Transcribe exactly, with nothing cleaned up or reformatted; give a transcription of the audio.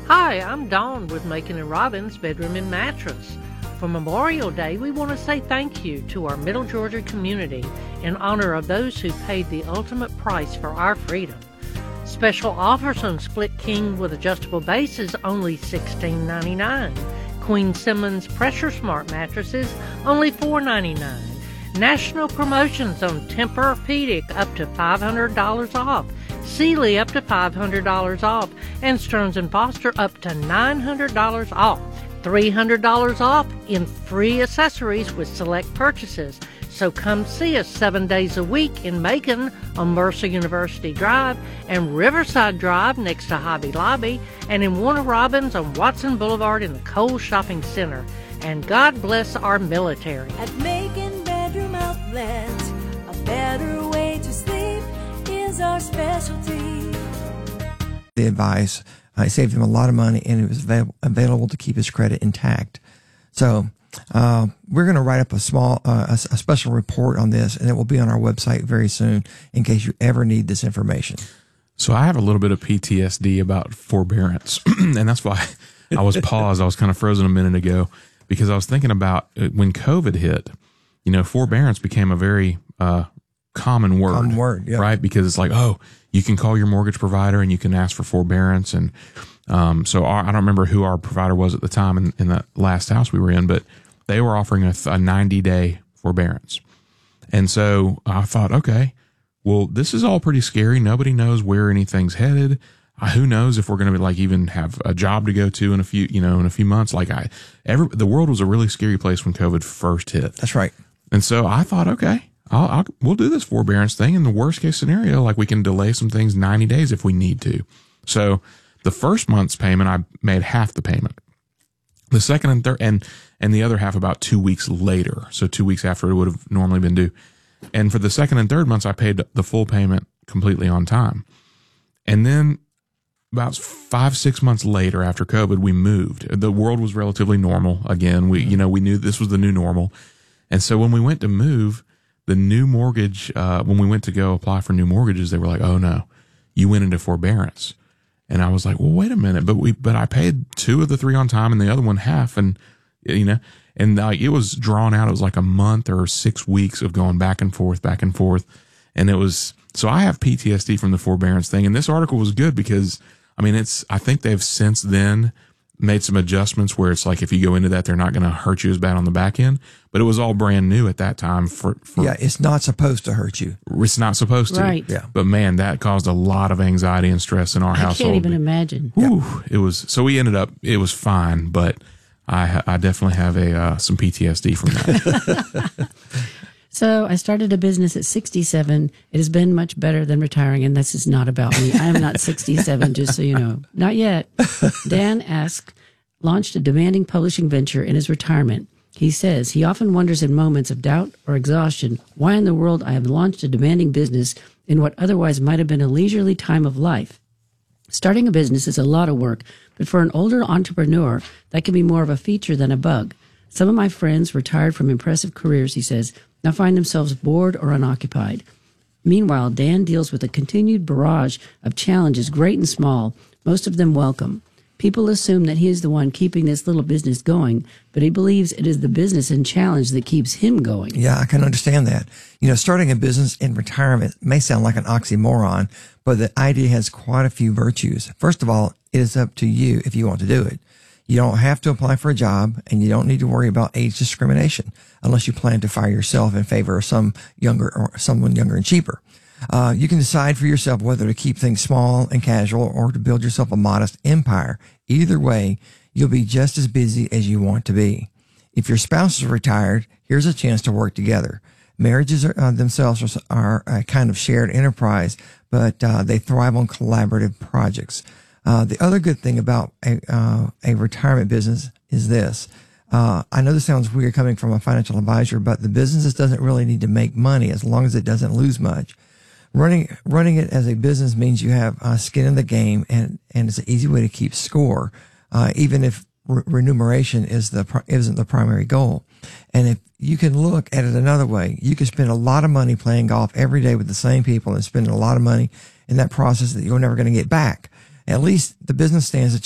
Hi, I'm Dawn with Macon and Robbins Bedroom and Mattress. For Memorial Day, we want to say thank you to our Middle Georgia community in honor of those who paid the ultimate price for our freedom. Special offers on Split King with adjustable bases, only sixteen ninety-nine. Queen Simmons Pressure Smart mattresses, only four ninety-nine. National promotions on Tempur-Pedic up to five hundred dollars off. Sealy up to five hundred dollars off, and Stearns and Foster up to nine hundred dollars off. three hundred dollars off in free accessories with select purchases. So come see us seven days a week in Macon on Mercer University Drive and Riverside Drive next to Hobby Lobby, and in Warner Robins on Watson Boulevard in the Kohl's Shopping Center. And God bless our military. At Macon Bedroom Outlet, a better way to sleep is our specialty. The advice, I saved him a lot of money, and it was avail- available to keep his credit intact. So uh, we're going to write up a small, uh, a, a special report on this, and it will be on our website very soon in case you ever need this information. So I have a little bit of P T S D about forbearance, and that's why I was paused. I was kind of frozen a minute ago because I was thinking about when COVID hit. You know, forbearance became a very uh, common word, Common word, yeah. right? Because it's like, oh, you can call your mortgage provider and you can ask for forbearance. And um, so our, I don't remember who our provider was at the time in, in the last house we were in, but they were offering a, a ninety day forbearance. And so I thought, okay, well, this is all pretty scary. Nobody knows where anything's headed. Uh, who knows if we're going to be like even have a job to go to in a few, you know, in a few months. Like I, every, the world was a really scary place when COVID first hit. That's right. And so I thought, okay, I'll, I'll, we'll do this forbearance thing. In the worst case scenario, like we can delay some things ninety days if we need to. So the first month's payment, I made half the payment. The second and third, and, and the other half about two weeks later. So two weeks after it would have normally been due. And for the second and third months, I paid the full payment completely on time. And then about five, six months later after COVID, we moved. The world was relatively normal again. We, you know, we knew this was the new normal. And so when we went to move, the new mortgage, uh, when we went to go apply for new mortgages, they were like, oh no, you went into forbearance. And I was like, well, wait a minute, but we, but I paid two of the three on time and the other one half. And, you know, and like it was drawn out. It was like a month or six weeks of going back and forth, back and forth. And it was, so I have P T S D from the forbearance thing. And this article was good because, I mean, it's, I think they've since then made some adjustments where it's like if you go into that, they're not going to hurt you as bad on the back end. But it was all brand new at that time. For, for Yeah, it's not supposed to hurt you. It's not supposed to. Right. Yeah. But man, that caused a lot of anxiety and stress in our I household. can't even imagine. Whew, it was, so we ended up, it was fine, but I, I definitely have a, uh, some P T S D from that. So I started a business at sixty-seven. It has been much better than retiring, and this is not about me. I am not sixty-seven, just so you know. Not yet. Dan asked, launched a demanding publishing venture in his retirement. He says he often wonders in moments of doubt or exhaustion, why in the world I have launched a demanding business in what otherwise might have been a leisurely time of life. Starting a business is a lot of work, but for an older entrepreneur, that can be more of a feature than a bug. Some of my friends retired from impressive careers, he says, now find themselves bored or unoccupied. Meanwhile, Dan deals with a continued barrage of challenges, great and small, most of them welcome. People assume that he is the one keeping this little business going, but he believes it is the business and challenge that keeps him going. Yeah, I can understand that. You know, starting a business in retirement may sound like an oxymoron, but the idea has quite a few virtues. First of all, it is up to you if you want to do it. You don't have to apply for a job, and you don't need to worry about age discrimination unless you plan to fire yourself in favor of some younger or someone younger and cheaper. Uh, you can decide for yourself whether to keep things small and casual or to build yourself a modest empire. Either way, you'll be just as busy as you want to be. If your spouse is retired, here's a chance to work together. Marriages are, uh, themselves are, are a kind of shared enterprise, but uh, they thrive on collaborative projects. Uh, the other good thing about a, uh, a retirement business is this. Uh, I know this sounds weird coming from a financial advisor, but the business doesn't really need to make money as long as it doesn't lose much. Running, running it as a business means you have uh, skin in the game, and, and it's an easy way to keep score, uh, even if re- remuneration is the, isn't the primary goal. And if you can look at it another way, you can spend a lot of money playing golf every day with the same people and spending a lot of money in that process that you're never going to get back. At least the business stands a